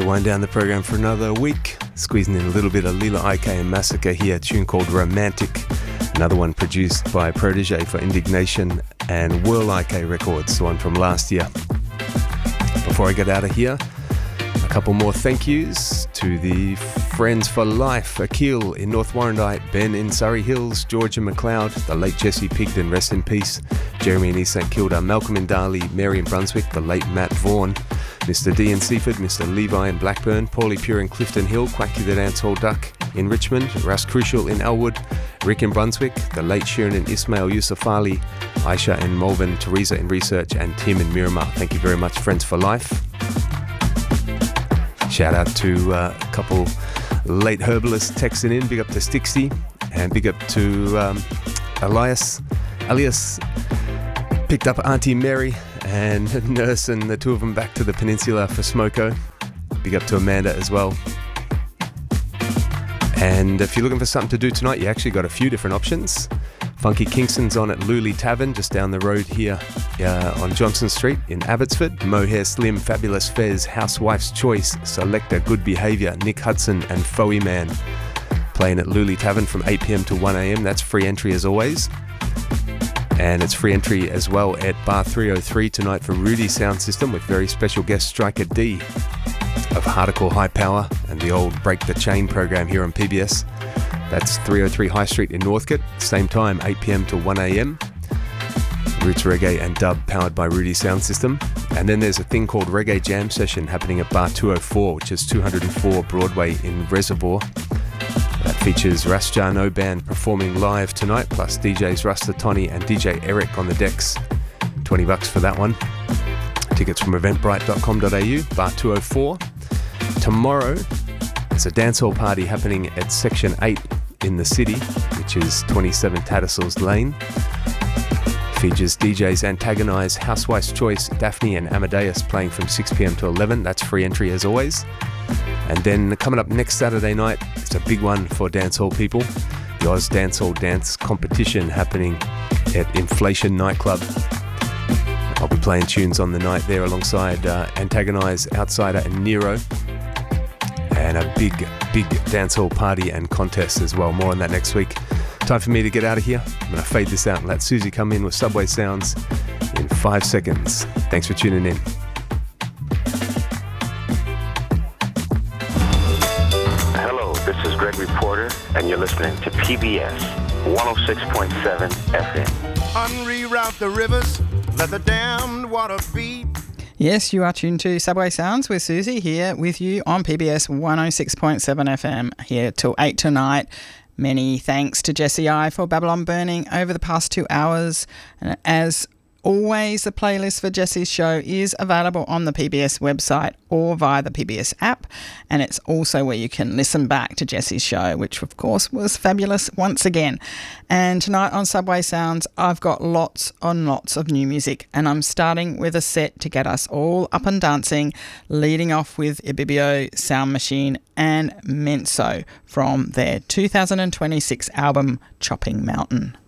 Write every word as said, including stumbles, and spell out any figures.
to wind down the program for another week. Squeezing in a little bit of Lila Ike and Massacre here, a tune called Romantic. Another one produced by Protege for Indignation and Whirl Ike Records, the one from last year. Before I get out of here, a couple more thank yous to the Friends for Life, Akil in North Warrandyte, Ben in Surrey Hills, George in McLeod, the late Jesse Pigden, rest in peace, Jeremy in East St Kilda, Malcolm in Darley, Mary in Brunswick, the late Matt Vaughan, Mister D in Seaford, Mister Levi in Blackburn, Paulie Pure in Clifton Hill, Quacky the Dancehall Duck in Richmond, Russ Crucial in Elwood, Rick in Brunswick, the late Sharon in Ismail Yusuf Ali, Aisha in Malvern, Teresa in Research, and Tim in Miramar. Thank you very much, Friends for Life. Shout out to uh, a couple late herbalists texting in. Big up to Stixie and big up to um, Elias. Elias picked up Auntie Mary and Nurse and the two of them back to the peninsula for Smoko. Big up to Amanda as well. And if you're looking for something to do tonight, you actually got a few different options. Funky Kingston's on at Luli Tavern, just down the road here uh, on Johnson Street in Abbotsford. Mohair Slim, Fabulous Fez, Housewife's Choice, Selector, Good Behaviour, Nick Hudson and Foey Man. Playing at Luli Tavern from eight p.m. to one a.m. That's free entry as always. And it's free entry as well at Bar three oh three tonight for Rudy Sound System with very special guest Striker D of Hardcore High Power and the old Break the Chain program here on P B S. That's three oh three High Street in Northcote, same time, eight p.m. to one a.m. Roots Reggae and Dub powered by Rudy Sound System. And then there's a thing called Reggae Jam Session happening at Bar two oh four, which is two oh four Broadway in Reservoir. That features Rasjano Band performing live tonight, plus D Js Rasta Tony and D J Eric on the decks. twenty bucks for that one. Tickets from eventbrite dot com dot a u, Bar two oh four. Tomorrow, there's a dancehall party happening at Section eight in the city, which is twenty-seven Tattersalls Lane. Features D Js Antagonize, Housewife's Choice, Daphne and Amadeus playing from six p.m. to eleven. That's free entry as always. And then coming up next Saturday night, it's a big one for dancehall people. The Oz Dancehall Dance Competition happening at Inflation Nightclub. I'll be playing tunes on the night there alongside uh, Antagonize, Outsider and Nero. And a big, big dancehall party and contest as well. More on that next week. Time for me to get out of here. I'm going to fade this out and let Susie come in with Subway Sounds in five seconds. Thanks for tuning in. Hello, this is Gregory Porter, and you're listening to P B S one oh six point seven F M. Unreroute the rivers, let the damned water beat. Yes, you are tuned to Subway Sounds with Susie here with you on P B S one oh six point seven F M here till eight tonight. Many thanks to Jesse I for Babylon Burning over the past two hours. And as always, the playlist for Jesse's show is available on the P B S website or via the P B S app. And it's also where you can listen back to Jesse's show, which of course was fabulous once again. And tonight on Subway Sounds, I've got lots and lots of new music. And I'm starting with a set to get us all up and dancing, leading off with Ibibio, Sound Machine and Menso from their two thousand twenty-six album Chopping Mountain.